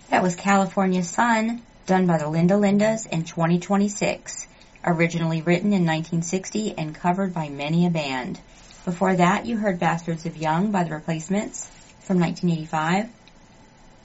That was California Sun, done by the Linda Lindas in 2026. Originally written in 1960 and covered by many a band. Before that, you heard Bastards of Young by The Replacements from 1985.